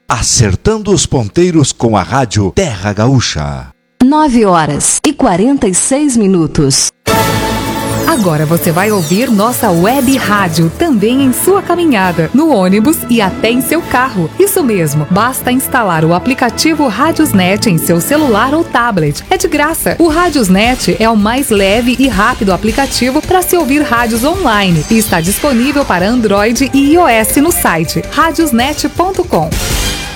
acertando os ponteiros com a rádio Terra Gaúcha. 9h46. Agora você vai ouvir nossa web rádio também em sua caminhada, no ônibus e até em seu carro. Isso mesmo, basta instalar o aplicativo Radiosnet em seu celular ou tablet. É de graça. O Radiosnet é o mais leve e rápido aplicativo para se ouvir rádios online e está disponível para Android e iOS no site radiosnet.com.